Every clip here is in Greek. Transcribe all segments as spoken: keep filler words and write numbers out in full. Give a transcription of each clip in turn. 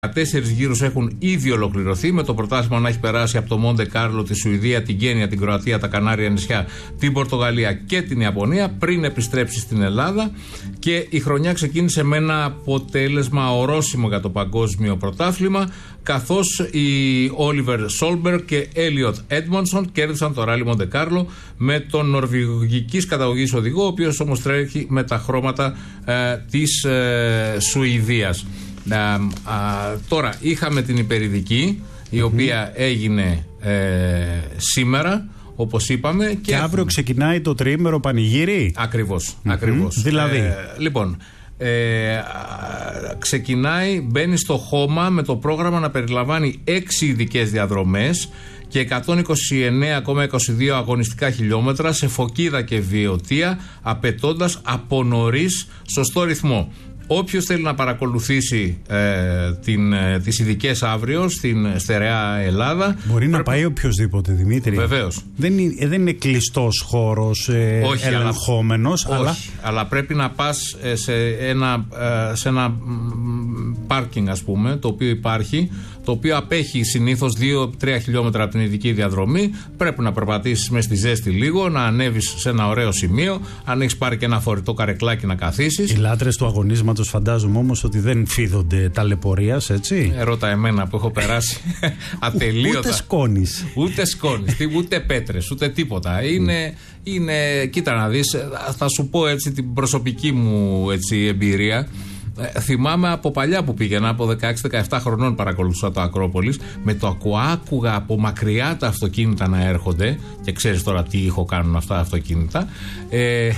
Τέσσερις γύρους έχουν ήδη ολοκληρωθεί, με το πρωτάθλημα να έχει περάσει από το Μοντε Κάρλο, τη Σουηδία, την Κένια, την Κροατία, τα Κανάρια νησιά, την Πορτογαλία και την Ιαπωνία πριν επιστρέψει στην Ελλάδα. Και η χρονιά ξεκίνησε με ένα αποτέλεσμα ορόσημο για το παγκόσμιο πρωτάθλημα, καθώς οι Όλιβερ Σόλμπεργκ και Έλιοτ Έντμονσον κέρδισαν το ράλι Μοντε Κάρλο με τον νορβηγικής καταγωγής οδηγό, ο οποίος όμως τρέχει με τα χρώματα ε, της ε, Σουηδίας. Α, α, τώρα είχαμε την υπερηδική, η mm-hmm. οποία έγινε ε, σήμερα, όπως είπαμε. Και, και αύριο ξεκινάει το τριήμερο πανηγύρι. Ακριβώς, mm-hmm. ακριβώς. Δηλαδή ε, λοιπόν ε, α, ξεκινάει, μπαίνει στο χώμα με το πρόγραμμα να περιλαμβάνει έξι ειδικές διαδρομές και εκατόν είκοσι εννέα κόμμα είκοσι δύο αγωνιστικά χιλιόμετρα σε φωκίδα και βιωτεία, απαιτώντας από νωρίς σωστό ρυθμό. Όποιος θέλει να παρακολουθήσει ε, την, ε, τις ειδικές αύριο στην στερεά Ελλάδα. Μπορεί να πάει οποιοσδήποτε, Δημήτρη. Βεβαίως. Δεν είναι, δεν είναι κλειστός χώρος ε, όχι, ελεγχόμενος. Αλλά, αλλά... Όχι, αλλά πρέπει να πας ε, σε ένα, ε, σε ένα πάρκινγκ, ας πούμε, το οποίο υπάρχει, το οποίο απέχει συνήθως δύο τρία χιλιόμετρα από την ειδική διαδρομή. Πρέπει να περπατήσεις μέσα στη ζέστη λίγο, να ανέβεις σε ένα ωραίο σημείο. Αν έχεις πάρει και ένα φορητό καρεκλάκι να καθίσεις. Οι λάτρες του αγωνίσματος φαντάζομαι όμως ότι δεν φίδονται ταλαιπωρίας, έτσι. Ε, ρώτα εμένα που έχω περάσει ατελείωτα. Ούτε σκόνης. Ούτε σκόνης, ούτε πέτρες, ούτε τίποτα. Είναι, είναι, κοίτα να δεις, θα σου πω έτσι την προσωπική μου έτσι, εμπειρία. Ε, θυμάμαι από παλιά που πήγαινα, από δεκαέξι δεκαεπτά χρονών παρακολουθούσα το Ακρόπολης, με το άκουγα από μακριά τα αυτοκίνητα να έρχονται, και ξέρεις τώρα τι ήχο κάνουν αυτά τα αυτοκίνητα. Ε,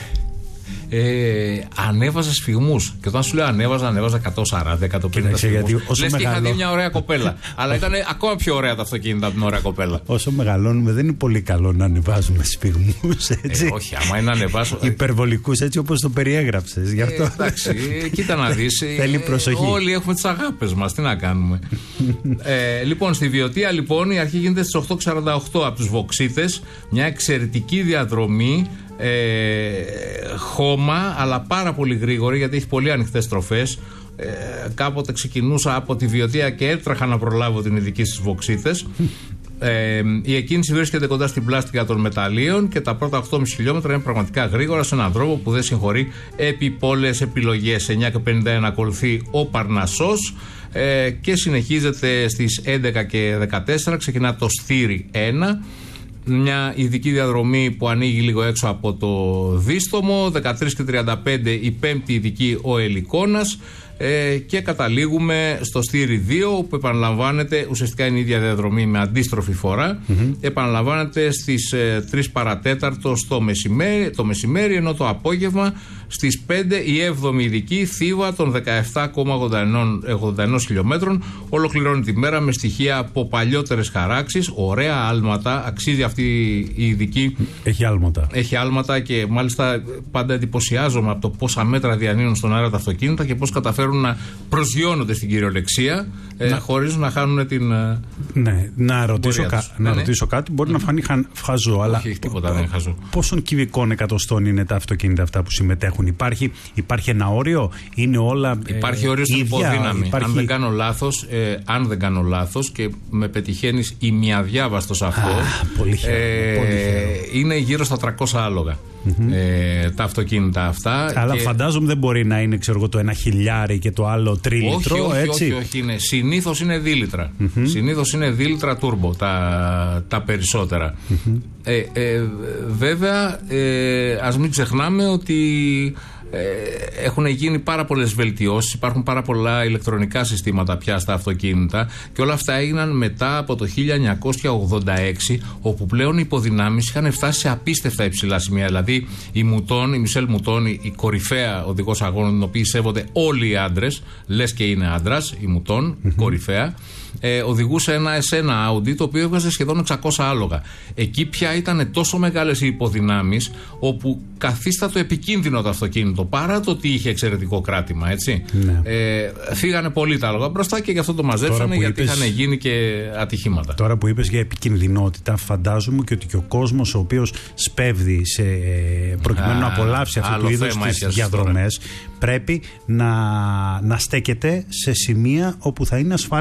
Ε, ανέβαζα σφιγμούς. Και όταν σου λέω ανέβαζα, ανέβαζα εκατόν σαράντα εκατόν πενήντα σφιγμούς. Λες μεγαλώ... και είχα δει μια ωραία κοπέλα. Αλλά ήταν ακόμα πιο ωραία τα αυτοκίνητα από την ωραία κοπέλα. Όσο μεγαλώνουμε, δεν είναι πολύ καλό να ανεβάζουμε σφιγμούς. Έτσι. Ε, όχι, άμα είναι να ανεβάσω. Υπερβολικούς, έτσι όπως το περιέγραψες. Γι' αυτό. Ε, εντάξει, κοίτα να δεις. Θέλει προσοχή. Όλοι έχουμε τις αγάπες μας. Τι να κάνουμε. ε, λοιπόν, στη Βιωτία, λοιπόν, η αρχή γίνεται στις οκτώ και σαράντα οκτώ από τους Βοξίτες. Μια εξαιρετική διαδρομή. Ε, χώμα, αλλά πάρα πολύ γρήγορη, γιατί έχει πολύ ανοιχτές στροφές. Ε, κάποτε ξεκινούσα από τη Βιωτία και έτρεχα να προλάβω την ειδική στις Βοξίτες. Ε, η εκκίνηση βρίσκεται κοντά στην πλάστικα των μεταλλίων και τα πρώτα οκτώ κόμμα πέντε χιλιόμετρα είναι πραγματικά γρήγορα, σε έναν τρόπο που δεν συγχωρεί επιπόλαιες επιλογές. εννιά και πενήντα ένα ακολουθεί ο Παρνασσός ε, και συνεχίζεται στις έντεκα και δεκατέσσερα, ξεκινά το Στήρι ένα, μια ειδική διαδρομή που ανοίγει λίγο έξω από το Δίστομο. Δεκατρείς και τριάντα πέντε η πέμπτη ειδική, ο Ελικόνας, ε, και καταλήγουμε στο Στήρι δύο, που επαναλαμβάνεται, ουσιαστικά είναι η ίδια διαδρομή με αντίστροφη φορά. Mm-hmm. Επαναλαμβάνεται στις ε, τρεις παρατέταρτο στο μεσημέρι, το μεσημέρι, ενώ το απόγευμα στις πέντε η έβδομη ειδική, Θήβα των δεκαεπτά κόμμα ογδόντα ένα χιλιόμετρων, ολοκληρώνει τη μέρα με στοιχεία από παλιότερες χαράξεις, ωραία άλματα. Αξίζει αυτή η ειδική. Έχει άλματα. Έχει άλματα και μάλιστα πάντα εντυπωσιάζομαι από το πόσα μέτρα διανύουν στον αέρα τα αυτοκίνητα και πώς καταφέρουν να προσγειώνονται στην κυριολεξία ε, χωρίς να χάνουν την. Ναι, να ρωτήσω, κα, να ναι, ρωτήσω κάτι. Μπορεί mm. να φανεί χα, χαζό, αλλά. Όχι, τίποτα δεν είναι χαζό. Πόσων κυβικών εκατοστών είναι τα αυτοκίνητα αυτά που συμμετέχουν? Υπάρχει, υπάρχει ένα όριο, είναι όλα. Υπάρχει ε, όριο στην υποδύναμη. Υπάρχει... Αν δεν κάνω λάθος, ε, αν δεν κάνω λάθος και με πετυχαίνεις ημιαδιάβαστος αυτό. Α, πολύ χαίρομαι, ε, πολύ χαίρομαι. Είναι γύρω στα τριακόσια άλογα. Mm-hmm. Ε, τα αυτοκίνητα αυτά. Αλλά και... φαντάζομαι δεν μπορεί να είναι, ξέρω εγώ, το ένα χιλιάρι και το άλλο τρίλιτρο. Όχι, όχι, έτσι. όχι, όχι είναι. Συνήθως είναι δίλιτρα. Mm-hmm. Συνήθως είναι δίλιτρα τούρμπο τα, τα περισσότερα. Mm-hmm. Ε, ε, βέβαια, ε, ας μην ξεχνάμε ότι Ε, έχουν γίνει πάρα πολλές βελτιώσεις, υπάρχουν πάρα πολλά ηλεκτρονικά συστήματα πια στα αυτοκίνητα και όλα αυτά έγιναν μετά από το χίλια εννιακόσια ογδόντα έξι, όπου πλέον οι υποδυνάμεις είχαν φτάσει σε απίστευτα υψηλά σημεία. Δηλαδή η Μουτών, η Μισελ Μουτών, η κορυφαία οδηγός αγώνων, την οποία σέβονται όλοι οι άντρες, λες και είναι άντρας, η Μουτών, mm-hmm. κορυφαία. Ε, οδηγούσε ένα ες ένα Audi, το οποίο έβγαζε σχεδόν εξακόσια άλογα. Εκεί πια ήταν τόσο μεγάλες οι υποδυνάμεις, όπου καθίστατο επικίνδυνο το αυτοκίνητο, παρά το ότι είχε εξαιρετικό κράτημα, έτσι. Ναι. Ε, φύγανε πολύ τα άλογα μπροστά και γι' αυτό το μαζέψανε, γιατί είπες, είχαν γίνει και ατυχήματα. Τώρα που είπες για επικινδυνότητα, φαντάζομαι και ότι και ο κόσμος ο οποίος σπέβδει σε, προκειμένου Α, να απολαύσει αυτού του είδους τις διαδρομές, πρέπει να, να στέκεται σε σημεία όπου θα είναι ασφαλή.